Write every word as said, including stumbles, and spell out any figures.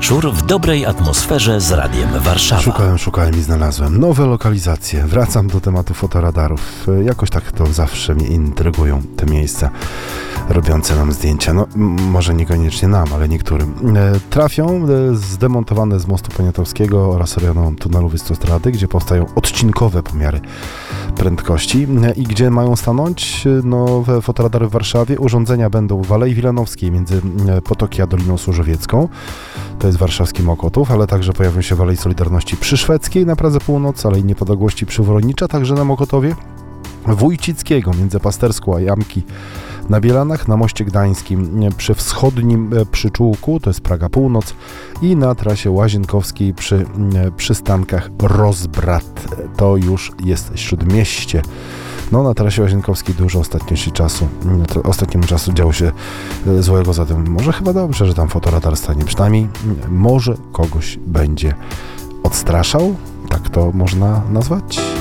wieczór w dobrej atmosferze z Radiem Warszawa. Szukałem, szukałem i znalazłem nowe lokalizacje. Wracam do tematu fotoradarów. Jakoś tak to zawsze mnie intrygują te miejsca robiące nam zdjęcia. No, m- może niekoniecznie nam, ale niektórym. E, trafią e, zdemontowane z mostu Poniatowskiego oraz rejonu tunelu Wystostrady, gdzie powstają odcinkowe pomiary prędkości e, i gdzie mają stanąć nowe fotoradary w Warszawie. Urządzenia będą w Alei Wilanowskiej między e, Potoki a Doliną Służowiecką. To jest warszawski Mokotów, ale także pojawią się w Alei Solidarności przy Szwedzkiej na Pradze Północ, Alei Niepodległości przy Woronicza, także na Mokotowie. Wójcickiego między Pasterską a Jamki na Bielanach, na Moście Gdańskim przy wschodnim przyczółku, to jest Praga Północ, i na trasie Łazienkowskiej przy przystankach Rozbrat, to już jest Śródmieście. No, na trasie Łazienkowskiej dużo ostatnio się czasu, ostatniemu czasu działo się złego, zatem może chyba dobrze, że tam fotoradar stanie, przynajmniej może kogoś będzie odstraszał, tak to można nazwać.